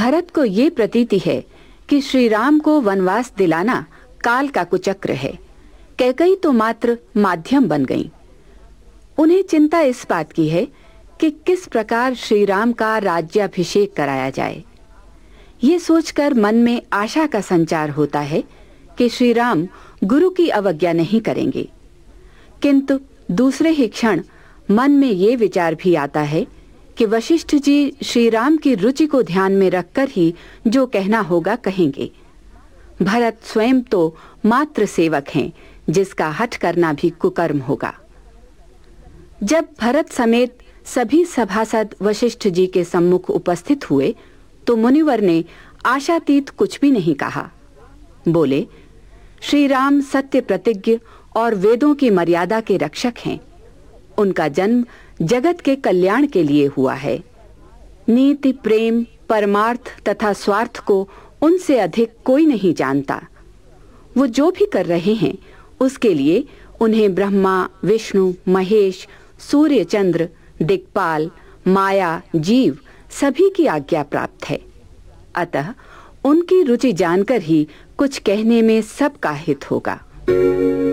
भरत को ये प्रतीति है कि श्री राम को वनवास दिलाना काल का कुचक्र है। कैकेयी तो मात्र माध्यम बन गई। उन्हें चिंता इस बात की है कि किस प्रकार श्री राम का राज्याभिषेक कराया जाए। ये सोचकर मन में आशा का संचार होता है कि श्री राम गुरु की अवज्ञा नहीं करेंगे, किंतु दूसरे ही क्षण मन में ये विचार भी आता है कि वशिष्ठ जी श्री राम की रुचि को ध्यान में रखकर ही जो कहना होगा कहेंगे। भरत स्वयं तो मात्र सेवक हैं, जिसका हठ करना भी कुकर्म होगा। जब भरत समेत सभी सभासद वशिष्ठ जी के सम्मुख उपस्थित हुए तो मुनिवर ने आशातीत कुछ भी नहीं कहा। बोले, श्री राम सत्य प्रतिज्ञ और वेदों की मर्यादा के रक्षक हैं। उनका जन्म जगत के कल्याण के लिए हुआ है। नीति, प्रेम, परमार्थ तथा स्वार्थ को उनसे अधिक कोई नहीं जानता। वो जो भी कर रहे हैं उसके लिए उन्हें ब्रह्मा, विष्णु, महेश, सूर्य, चंद्र, दिक्पाल, माया, जीव सभी की आज्ञा प्राप्त है। अतः उनकी रुचि जानकर ही कुछ कहने में सबका हित होगा।